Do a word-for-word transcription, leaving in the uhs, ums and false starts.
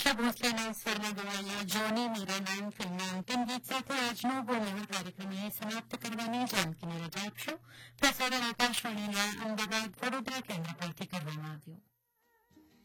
આશા ભોસલેના સ્વરમાં ગવાયેલા જોની મીરા નામ ફિલ્મના અંતિમ ગીત સાથે આજનો બોલીવુડ કાર્યક્રમ અહીં સમાપ્ત કરવાની જાનકીને રજા આપશો. પ્રસારણ આકાશવાણીના અમદાવાદ વડોદરા કેન્દ્ર પરથી કરવામાં આવ્યું.